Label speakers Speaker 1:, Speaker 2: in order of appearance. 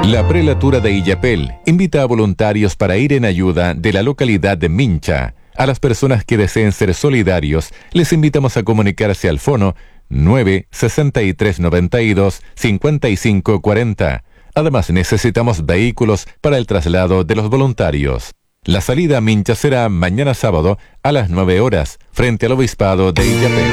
Speaker 1: La prelatura de Illapel invita a voluntarios para ir en ayuda de la localidad de Mincha. A las personas que deseen ser solidarios, les invitamos a comunicarse al fono 96392-5540. Además, necesitamos vehículos para el traslado de los voluntarios. La salida a Mincha será mañana sábado a las 9 horas, frente al Obispado de Illapel.